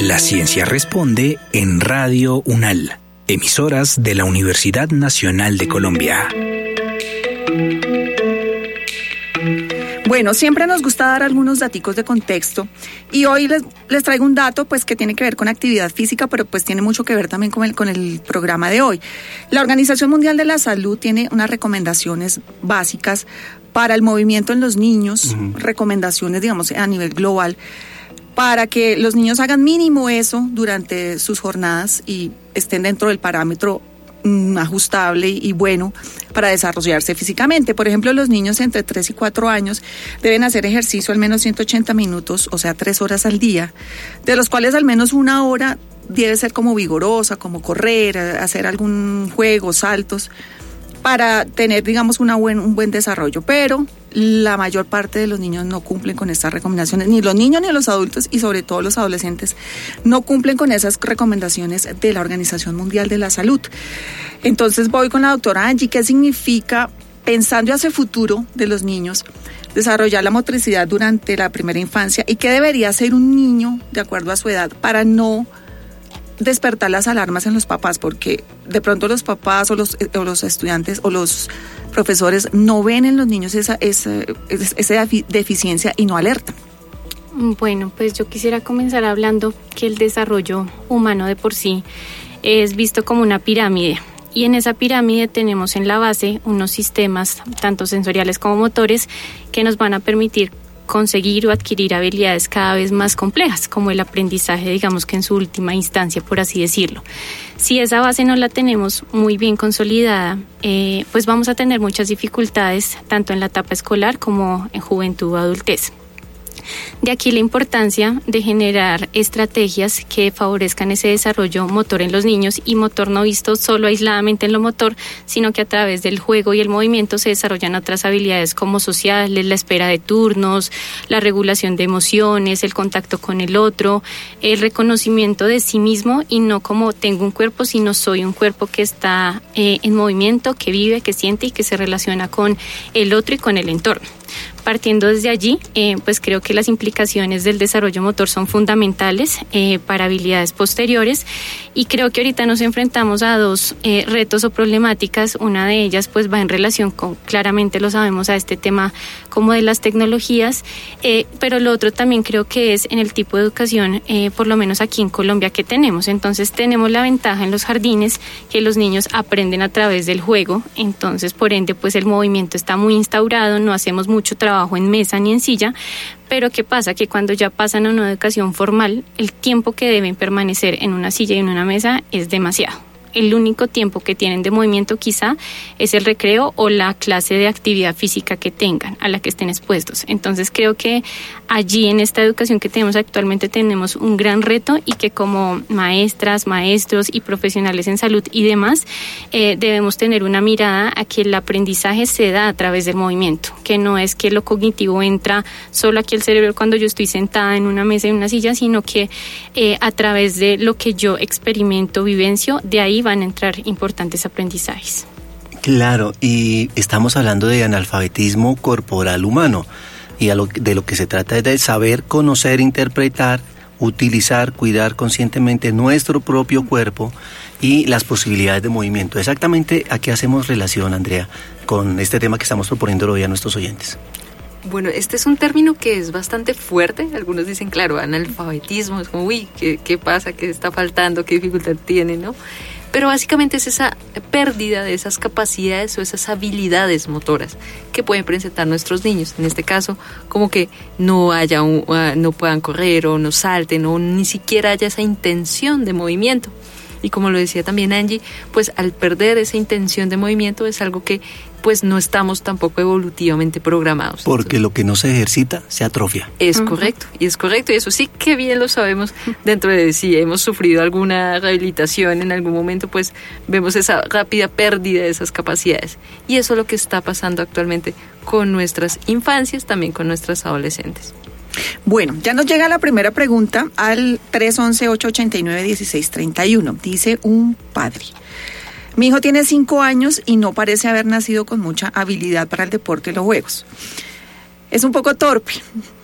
La ciencia responde en Radio UNAL, emisoras de la Universidad Nacional de Colombia. Bueno, siempre nos gusta dar algunos daticos de contexto y hoy les traigo un dato pues que tiene que ver con actividad física, pero pues tiene mucho que ver también con el programa de hoy. La Organización Mundial de la Salud tiene unas recomendaciones básicas para el movimiento en los niños, recomendaciones digamos a nivel global, para que los niños hagan mínimo eso durante sus jornadas y estén dentro del parámetro ajustable y bueno para desarrollarse físicamente. Por ejemplo, los niños entre 3 y 4 años deben hacer ejercicio al menos 180 minutos, o sea, 3 horas al día, de los cuales al menos 1 hora debe ser como vigorosa, como correr, hacer algún juego, saltos, para tener, digamos, un buen desarrollo. Pero la mayor parte de los niños no cumplen con estas recomendaciones, ni los niños ni los adultos, y sobre todo los adolescentes no cumplen con esas recomendaciones de la Organización Mundial de la Salud. Entonces voy con la doctora Angie. ¿Qué significa, pensando hacia el futuro de los niños, desarrollar la motricidad durante la primera infancia, y qué debería hacer un niño de acuerdo a su edad para no despertar las alarmas en los papás? Porque de pronto los papás o los estudiantes o los profesores no ven en los niños esa deficiencia y no alertan. Bueno, pues yo quisiera comenzar hablando que el desarrollo humano de por sí es visto como una pirámide. Y en esa pirámide tenemos en la base unos sistemas, tanto sensoriales como motores, que nos van a permitir conseguir o adquirir habilidades cada vez más complejas, como el aprendizaje, digamos que en su última instancia, por así decirlo. Si esa base no la tenemos muy bien consolidada, pues vamos a tener muchas dificultades, tanto en la etapa escolar como en juventud o adultez. De aquí la importancia de generar estrategias que favorezcan ese desarrollo motor en los niños, y motor no visto solo aisladamente en lo motor, sino que a través del juego y el movimiento se desarrollan otras habilidades como sociales, la espera de turnos, la regulación de emociones, el contacto con el otro, el reconocimiento de sí mismo, y no como tengo un cuerpo, sino soy un cuerpo que está en movimiento, que vive, que siente y que se relaciona con el otro y con el entorno. Partiendo desde allí, pues creo que las implicaciones del desarrollo motor son fundamentales para habilidades posteriores, y creo que ahorita nos enfrentamos a dos retos o problemáticas. Una de ellas pues va en relación con, claramente lo sabemos, a este tema como de las tecnologías, pero lo otro también creo que es en el tipo de educación, por lo menos aquí en Colombia, que tenemos. Entonces tenemos la ventaja en los jardines que los niños aprenden a través del juego, entonces por ende pues el movimiento está muy instaurado, no hacemos mucho trabajo en mesa ni en silla. Pero ¿qué pasa? Que cuando ya pasan a una educación formal, el tiempo que deben permanecer en una silla y en una mesa es demasiado. El único tiempo que tienen de movimiento quizá es el recreo o la clase de actividad física que tengan, a la que estén expuestos. Entonces creo que allí en esta educación que tenemos actualmente tenemos un gran reto, y que como maestras, maestros y profesionales en salud y demás debemos tener una mirada a que el aprendizaje se da a través del movimiento, que no es que lo cognitivo entra solo aquí al cerebro cuando yo estoy sentada en una mesa y en una silla, sino que a través de lo que yo experimento, vivencio, de ahí van a entrar importantes aprendizajes. Claro, y estamos hablando de analfabetismo corporal humano, y de lo que se trata es de saber, conocer, interpretar, utilizar, cuidar conscientemente nuestro propio cuerpo y las posibilidades de movimiento. Exactamente, ¿a qué hacemos relación, Andrea, con este tema que estamos proponiendo hoy a nuestros oyentes? Bueno, este es un término que es bastante fuerte. Algunos dicen, claro, analfabetismo, es como, uy, ¿qué pasa? ¿Qué está faltando? ¿Qué dificultad tiene? ¿No? Pero básicamente es esa pérdida de esas capacidades o esas habilidades motoras que pueden presentar nuestros niños. En este caso, como que no puedan correr o no salten, o ni siquiera haya esa intención de movimiento. Y como lo decía también Angie, pues al perder esa intención de movimiento es algo que pues no estamos tampoco evolutivamente programados. Porque lo que no se ejercita se atrofia. Es correcto, y eso sí que bien lo sabemos. Dentro de si hemos sufrido alguna rehabilitación en algún momento, pues vemos esa rápida pérdida de esas capacidades. Y eso es lo que está pasando actualmente con nuestras infancias, también con nuestras adolescentes. Bueno, ya nos llega la primera pregunta al 311-889-1631. Dice un padre: mi hijo tiene 5 años y no parece haber nacido con mucha habilidad para el deporte y los juegos. Es un poco torpe,